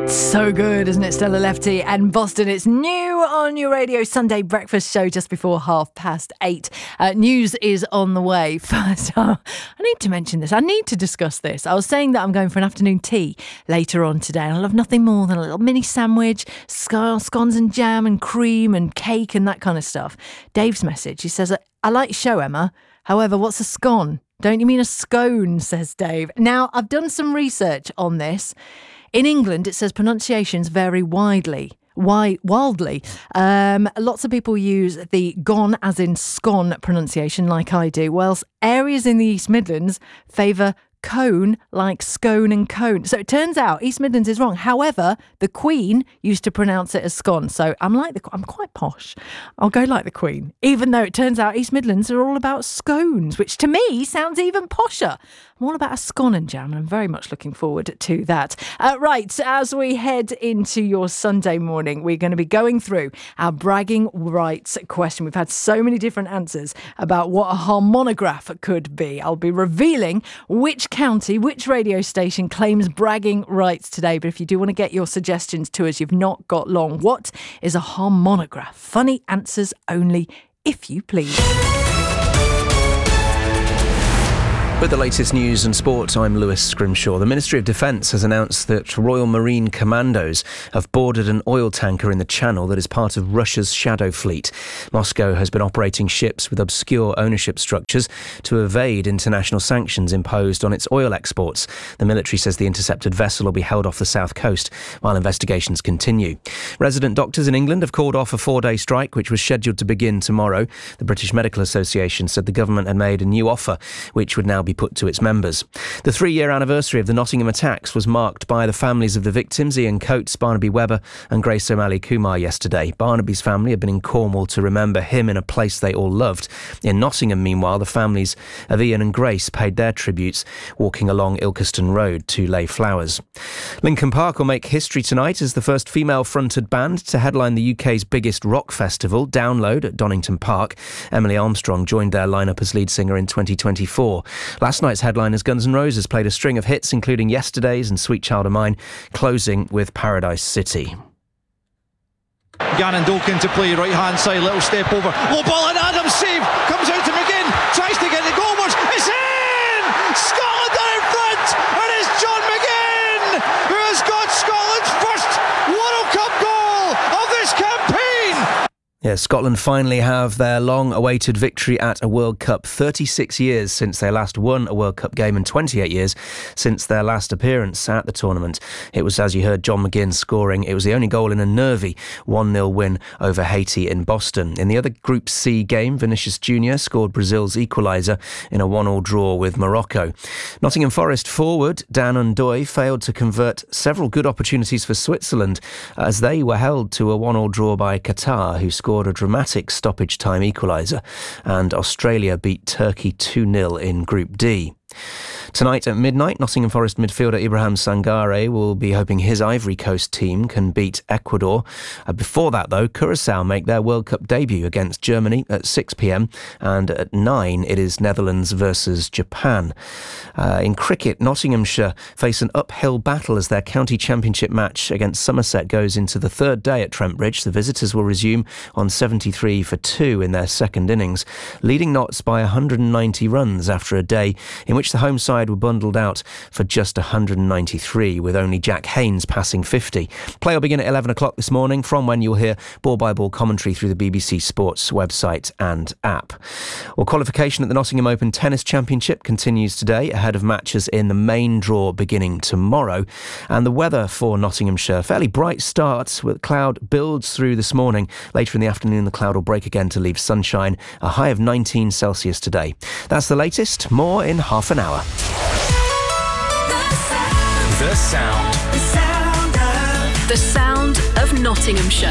So good, isn't it? Stella Lefty and Boston. It's new on your radio Sunday breakfast show just before 8:30. News is on the way. First, I need to mention this. I need to discuss this. I was saying that I'm going for an afternoon tea later on today. And I love nothing more than a little mini sandwich, scones and jam and cream and cake and that kind of stuff. Dave's message, he says, I like your show, Emma. However, what's a scone? Don't you mean a scone, says Dave. Now, I've done some research on this. In England, it says pronunciations vary wildly. Lots of people use the gon as in scone pronunciation like I do, whilst areas in the East Midlands favour cone like scone and cone. So it turns out East Midlands is wrong. However, the Queen used to pronounce it as scone. So I'm quite posh. I'll go like the Queen, even though it turns out East Midlands are all about scones, which to me sounds even posher. I'm all about a scone and jam, and I'm very much looking forward to that. Right, as we head into your Sunday morning, we're going to be going through our bragging rights question. We've had so many different answers about what a harmonograph could be. I'll be revealing which county, which radio station claims bragging rights today. But if you do want to get your suggestions to us, you've not got long. What is a harmonograph? Funny answers only, if you please. With the latest news and sport, I'm Lewis Scrimshaw. The Ministry of Defence has announced that Royal Marine Commandos have boarded an oil tanker in the Channel that is part of Russia's shadow fleet. Moscow has been operating ships with obscure ownership structures to evade international sanctions imposed on its oil exports. The military says the intercepted vessel will be held off the south coast while investigations continue. Resident doctors in England have called off a 4-day strike which was scheduled to begin tomorrow. The British Medical Association said the government had made a new offer which would now be put to its members. The 3-year anniversary of the Nottingham attacks was marked by the families of the victims, Ian Coates, Barnaby Webber and Grace O'Malley Kumar yesterday. Barnaby's family had been in Cornwall to remember him in a place they all loved. In Nottingham, meanwhile, the families of Ian and Grace paid their tributes, walking along Ilkeston Road to lay flowers. Linkin Park will make history tonight as the first female-fronted band to headline the UK's biggest rock festival, Download, at Donington Park. Emily Armstrong joined their lineup as lead singer in 2024. Last night's headliners Guns N' Roses played a string of hits, including Yesterday's and Sweet Child of Mine, closing with Paradise City. Gannon Doak into play, right hand side, little step over, low ball and Adams save, comes out to McGinn, tries to get the goalwards, it's in! Scotland are in front, and it's John McGinn who has got Scotland's first World Cup goal of this campaign! Yeah, Scotland finally have their long-awaited victory at a World Cup. 36 years since they last won a World Cup game and 28 years since their last appearance at the tournament. It was, as you heard, John McGinn scoring. It was the only goal in a nervy 1-0 win over Haiti in Boston. In the other Group C game, Vinicius Jr. scored Brazil's equaliser in a 1-1 draw with Morocco. Nottingham Forest forward Dan Undoy failed to convert several good opportunities for Switzerland as they were held to a 1-1 draw by Qatar, who scored a dramatic stoppage time equaliser, and Australia beat Turkey 2-0 in Group D. Tonight at midnight, Nottingham Forest midfielder Ibrahim Sangare will be hoping his Ivory Coast team can beat Ecuador. Before that, though, Curaçao make their World Cup debut against Germany at 6 p.m, and at 9 it is Netherlands versus Japan. In cricket, Nottinghamshire face an uphill battle as their county championship match against Somerset goes into the third day at Trent Bridge. The visitors will resume on 73 for 2 in their second innings, leading Notts by 190 runs after a day in which the home side were bundled out for just 193, with only Jack Haynes passing 50. Play will begin at 11 o'clock this morning, from when you'll hear ball-by-ball commentary through the BBC Sports website and app. Well, qualification at the Nottingham Open Tennis Championship continues today, ahead of matches in the main draw beginning tomorrow. And the weather for Nottinghamshire, fairly bright start, with cloud builds through this morning. Later in the afternoon, the cloud will break again to leave sunshine, a high of 19 Celsius today. That's the latest. More in half an hour. The sound of Nottinghamshire.